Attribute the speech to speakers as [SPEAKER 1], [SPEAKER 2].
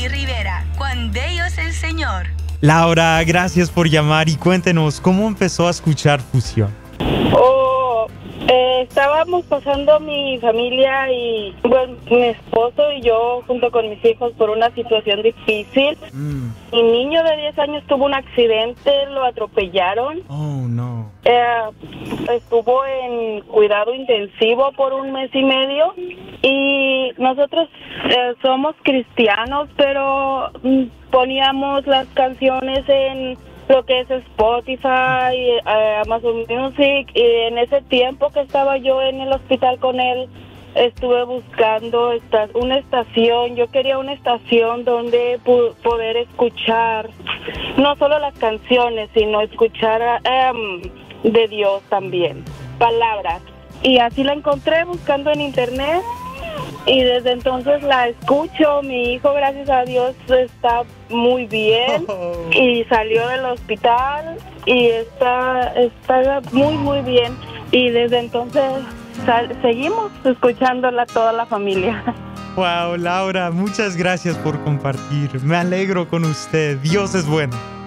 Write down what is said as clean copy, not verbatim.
[SPEAKER 1] Jenny Rivera, con Dios el Señor.
[SPEAKER 2] Laura, gracias por llamar y cuéntenos cómo empezó a escuchar Fusión.
[SPEAKER 3] Estábamos pasando mi familia y mi esposo y yo junto con mis hijos por una situación difícil. Mi niño de 10 años tuvo un accidente, lo atropellaron.
[SPEAKER 2] Oh, no.
[SPEAKER 3] Estuvo en cuidado intensivo por 1 mes y medio y nosotros somos cristianos, pero poníamos las canciones en lo que es Spotify, Amazon Music, y en ese tiempo que estaba yo en el hospital con él, estuve buscando una estación. Yo quería una estación donde poder escuchar no solo las canciones, sino escuchar de Dios también, palabras. Y así la encontré buscando en internet y desde entonces la escucho. Mi hijo, gracias a Dios, está muy bien y salió del hospital y está muy, muy bien. Y desde entonces seguimos escuchándola toda la familia.
[SPEAKER 2] Wow, Laura, muchas gracias por compartir. Me alegro con usted. Dios es bueno.